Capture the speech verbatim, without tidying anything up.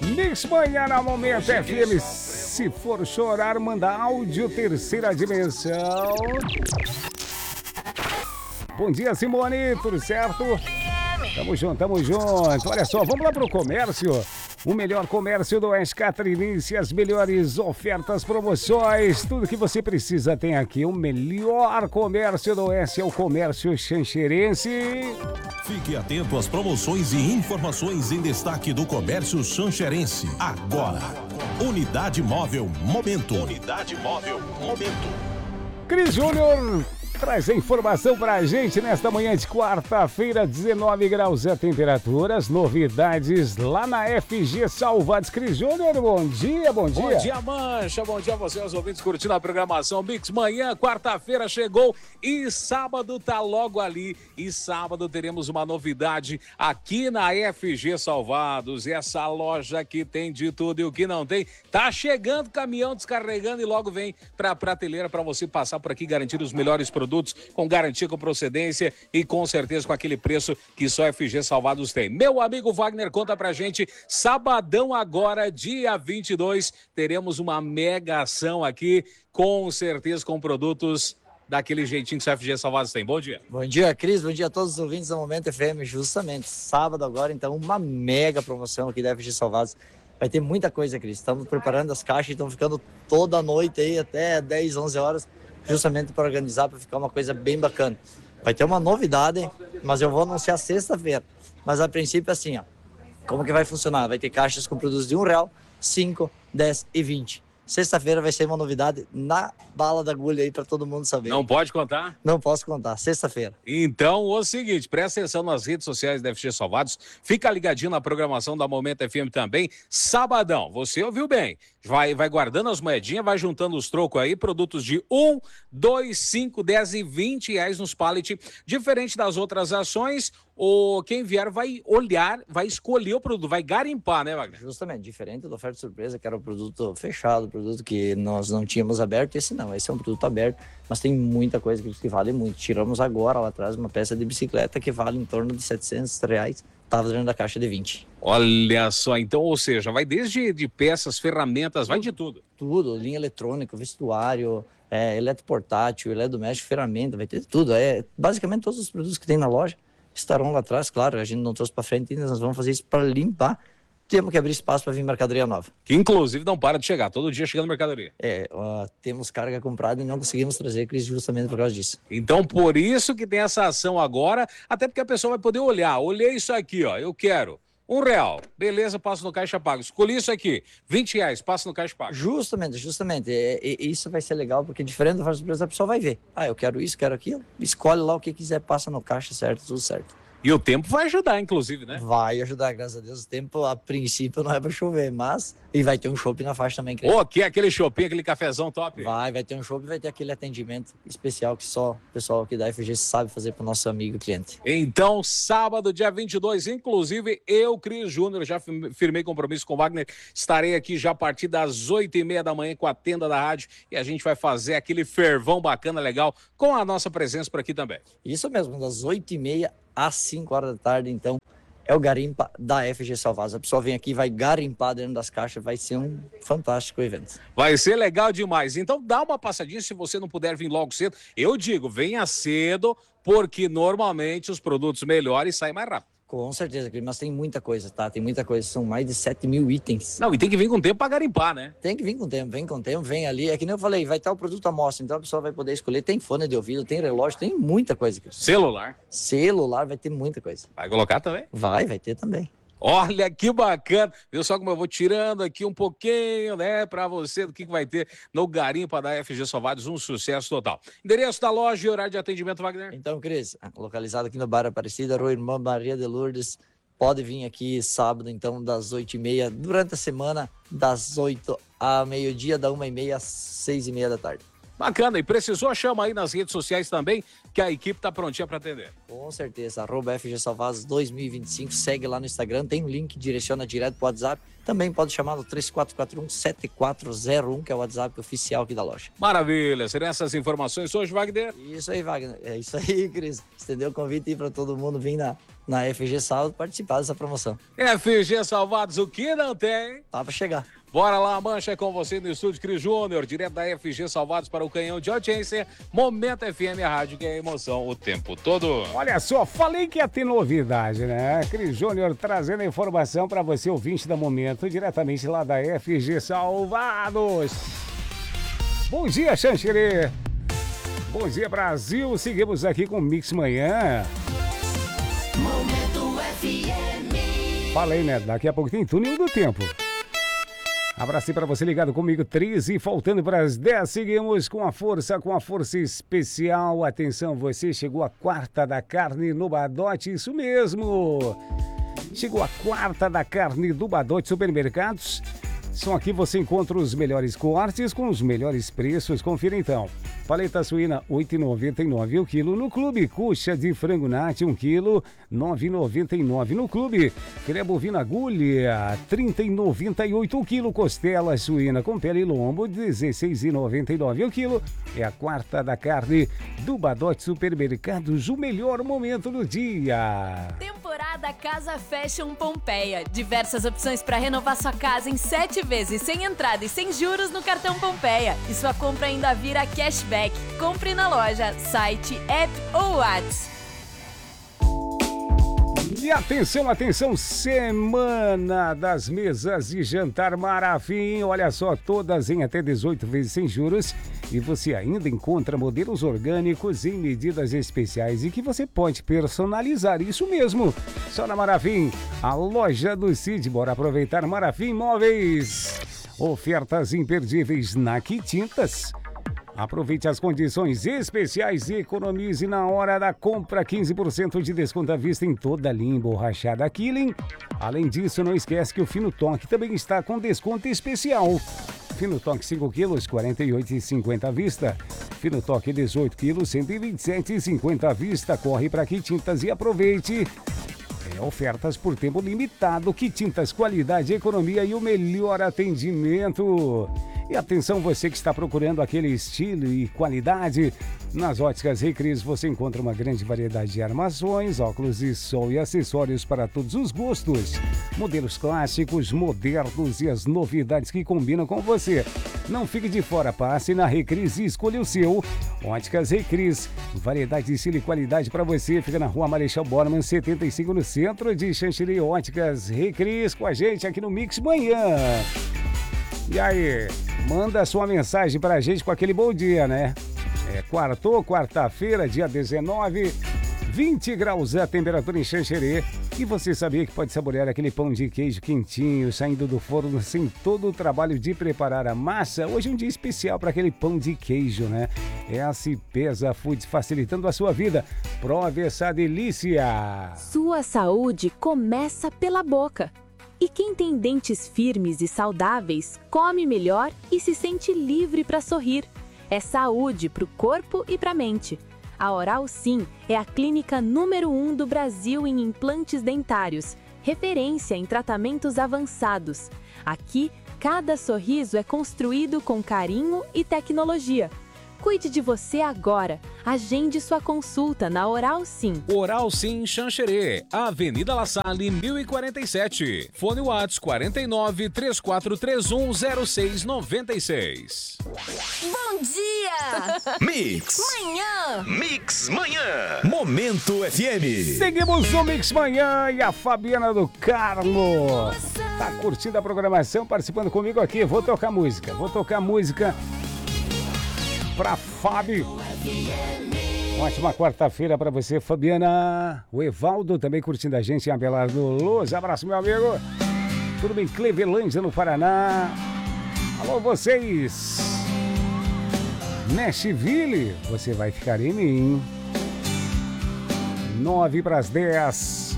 Mix Manhã na Momento F M. Se for chorar, manda áudio, terceira dimensão. Bom dia, Simone, tudo certo? Tamo junto, tamo junto. Olha só, vamos lá pro comércio. O melhor comércio do Oeste Catarinense, as melhores ofertas, promoções, tudo que você precisa tem aqui. O melhor comércio do Oeste é o Comércio Xanxerense. Fique atento às promoções e informações em destaque do Comércio Xanxerense. Agora, Unidade Móvel Momento. Unidade Móvel Momento. Cris Júnior traz a informação pra gente nesta manhã de quarta-feira, dezenove graus a temperatura, as novidades lá na F G Salvados. Cris Júnior, bom dia, bom dia. Bom dia, Mancha, bom dia a você, os ouvintes curtindo a programação Mix Manhã, quarta-feira chegou e sábado tá logo ali, e sábado teremos uma novidade aqui na F G Salvados, essa loja que tem de tudo e o que não tem, tá chegando caminhão descarregando e logo vem pra prateleira pra você passar por aqui e garantir os melhores produtos com garantia, com procedência e com certeza com aquele preço que só F G Salvados tem. Meu amigo Wagner, conta pra gente, sabadão agora, dia vinte e dois, teremos uma mega ação aqui, com certeza com produtos daquele jeitinho que só F G Salvados tem. Bom dia. Bom dia, Cris, bom dia a todos os ouvintes da Momento F M, justamente sábado agora, então uma mega promoção aqui da F G Salvados. Vai ter muita coisa, Cris, estamos preparando as caixas, estão ficando toda noite aí até dez, onze horas, justamente para organizar, para ficar uma coisa bem bacana. Vai ter uma novidade, mas eu vou anunciar sexta-feira. Mas a princípio assim, ó, como que vai funcionar? Vai ter caixas com produtos de um real, cinco, dez e vinte. Sexta-feira vai ser uma novidade na bala da agulha aí para todo mundo saber. Não pode contar? Não posso contar, sexta-feira. Então, o seguinte, presta atenção nas redes sociais da F G Salvados, fica ligadinho na programação da Momento F M também, sabadão, você ouviu bem, vai, vai guardando as moedinhas, vai juntando os trocos aí, produtos de um, dois, cinco, dez e vinte reais nos pallet, diferente das outras ações, o quem vier vai olhar, vai escolher o produto, vai garimpar, né, Wagner? Justamente, diferente da oferta surpresa, que era o produto fechado, o produto que nós não tínhamos aberto, esse não, esse é um produto aberto, mas tem muita coisa que, que vale muito. Tiramos agora lá atrás uma peça de bicicleta que vale em torno de setecentos reais, estava dentro da caixa de vinte. Olha só, então, ou seja, vai desde de peças, ferramentas, vai de tudo. Tudo, linha eletrônica, vestuário, é, eletroportátil, eletrodoméstico, ferramenta, vai ter tudo. É, basicamente todos os produtos que tem na loja estarão lá atrás, claro, a gente não trouxe para frente ainda, nós vamos fazer isso para limpar. Temos que abrir espaço para vir mercadoria nova. Que inclusive não para de chegar, todo dia chegando mercadoria. É, ó, temos carga comprada e não conseguimos trazer, Cris, justamente por causa disso. Então, por isso que tem essa ação agora, até porque a pessoa vai poder olhar, olhei isso aqui, ó, eu quero um real, beleza, passo no caixa pago. Escolhi isso aqui, vinte reais, passo no caixa pago. Justamente, justamente, é, é, isso vai ser legal, porque diferente do surpresa, a pessoa vai ver. Ah, eu quero isso, quero aquilo, escolhe lá o que quiser, passa no caixa, certo, tudo certo. E o tempo vai ajudar, inclusive, né? Vai ajudar, graças a Deus. O tempo, a princípio, não é para chover, mas... E vai ter um chopp na faixa também. Ô, oh, que é aquele choppinho, aquele cafezão top? Vai, vai ter um chopp e vai ter aquele atendimento especial que só o pessoal aqui da F G sabe fazer para o nosso amigo cliente. Então, sábado, dia vinte e dois, inclusive, eu, Cris Júnior, já firmei compromisso com o Wagner, estarei aqui já a partir das oito e meia da manhã com a tenda da rádio e a gente vai fazer aquele fervão bacana, legal, com a nossa presença por aqui também. Isso mesmo, das oito e meia às cinco horas da tarde, então, é o garimpa da F G Salvados. A pessoa vem aqui, vai garimpar dentro das caixas, vai ser um fantástico evento. Vai ser legal demais. Então dá uma passadinha, se você não puder vir logo cedo. Eu digo, venha cedo, porque normalmente os produtos melhores saem mais rápido. Com certeza, mas tem muita coisa, tá? Tem muita coisa, são mais de sete mil itens. Não, e tem que vir com tempo para garimpar, né? Tem que vir com tempo, vem com tempo, vem ali. É que nem eu falei, vai estar o produto à mostra, então a pessoa vai poder escolher. Tem fone de ouvido, tem relógio, tem muita coisa. Celular. Celular, vai ter muita coisa. Vai colocar também? Vai, vai ter também. Olha que bacana, viu só como eu vou tirando aqui um pouquinho, né, pra você do que vai ter no garimpa da F G Salvados, um sucesso total. Endereço da loja e horário de atendimento, Wagner? Então, Cris, localizado aqui no Bairro Aparecida, Rua Irmã Maria de Lourdes, pode vir aqui sábado, então, das oito e meia, durante a semana, das oito a meio-dia, da uma e meia às seis e meia da tarde. Bacana, e precisou, chama aí nas redes sociais também, que a equipe tá prontinha para atender. Com certeza, arroba F G Salvados dois mil e vinte e cinco, segue lá no Instagram, tem um link que direciona direto pro WhatsApp. Também pode chamar no três quatro quatro um, sete quatro zero um, que é o WhatsApp oficial aqui da loja. Maravilha, seriam essas informações hoje, Wagner? Isso aí, Wagner. É isso aí, Cris. Estendeu o convite aí para todo mundo vir na, na F G Salvados participar dessa promoção. F G Salvados, o que não tem? Tá para chegar. Bora lá, Mancha, é com você no estúdio, Cris Júnior, direto da F G Salvados para o canhão de audiência. Momento F M, a rádio que é emoção o tempo todo. Olha só, falei que ia ter novidade, né? Cris Júnior trazendo a informação para você, ouvinte da Momento, diretamente lá da F G Salvados. Bom dia, Xanxerê. Bom dia, Brasil. Seguimos aqui com o Mix Manhã. Momento F M. Falei, né? Daqui a pouco tem túnel do tempo. Abraço para você ligado comigo, treze, faltando para as dez. Seguimos com a força, com a força especial. Atenção, você chegou a quarta da carne no Badote, isso mesmo. Chegou a quarta da carne do Badote Supermercados. Só aqui você encontra os melhores cortes com os melhores preços. Confira então. Paleta suína oito reais e noventa e nove centavos o quilo no clube. Coxa de frango nati um quilo, nove reais e noventa e nove centavos no clube. Filé bovina agulha, trinta reais e noventa e oito centavos o quilo. Costela suína com pele e lombo, dezesseis reais e noventa e nove centavos o quilo. É a quarta da carne do Badote Supermercados, o melhor momento do dia. Temporada Casa Fashion Pompeia. Diversas opções para renovar sua casa em sete vezes, sem entrada e sem juros no cartão Pompeia. E sua compra ainda vira cashback. Compre na loja, site, app ou WhatsApp. E atenção, atenção, Semana das Mesas de Jantar Marafim. Olha só, todas em até dezoito vezes sem juros. E você ainda encontra modelos orgânicos em medidas especiais e que você pode personalizar. Isso mesmo, só na Marafim, a loja do Cid. Bora aproveitar Marafim Móveis. Ofertas imperdíveis na Quitintas. Aproveite as condições especiais e economize na hora da compra. quinze por cento de desconto à vista em toda a linha borrachada Killing. Além disso, não esquece que o Fino Toque também está com desconto especial. Fino Toque cinco quilos, quarenta e oito reais e cinquenta centavos à vista. Fino Toque dezoito quilos, cento e vinte e sete reais e cinquenta centavos à vista. Corre para Quitintas e aproveite. É, ofertas por tempo limitado. Quitintas, qualidade, economia e o melhor atendimento. E atenção, você que está procurando aquele estilo e qualidade, nas Óticas Recris você encontra uma grande variedade de armações, óculos de sol e acessórios para todos os gostos. Modelos clássicos, modernos e as novidades que combinam com você. Não fique de fora, passe na Recris e escolha o seu. Óticas Recris, variedade de estilo e qualidade para você. Fica na Rua Marechal Bormann, setenta e cinco, no centro de Xanxerê. Óticas Recris com a gente aqui no Mix Manhã. E aí, manda a sua mensagem pra gente com aquele bom dia, né? É quartou, quarta-feira, dia dezenove, vinte graus a temperatura em Xanxerê. E você sabia que pode saborear aquele pão de queijo quentinho, saindo do forno sem todo o trabalho de preparar a massa? Hoje é um dia especial para aquele pão de queijo, né? É a Cipesa Foods facilitando a sua vida. Prove essa delícia! Sua saúde começa pela boca. E quem tem dentes firmes e saudáveis, come melhor e se sente livre para sorrir. É saúde para o corpo e para a mente. A Oral Sim é a clínica número um do Brasil em implantes dentários, referência em tratamentos avançados. Aqui, cada sorriso é construído com carinho e tecnologia. Cuide de você agora. Agende sua consulta na Oral Sim. Oral Sim Xanxerê, Avenida La Salle, mil e quarenta e sete. Fone WhatsApp quarenta e nove, três quatro três um, zero seis nove seis. Bom dia! Mix. Manhã! Mix Manhã. Momento F M. Seguimos no Mix Manhã e a Fabiana do Carmo tá curtindo a programação, participando comigo aqui. Vou tocar música, vou tocar música pra Fábio. Ótima quarta-feira pra você, Fabiana. O Evaldo também curtindo a gente em Abelardo Luz. Abraço, meu amigo. Tudo bem? Clevelândia, no Paraná. Alô, vocês. Nashville, você vai ficar em mim. Nove para as dez.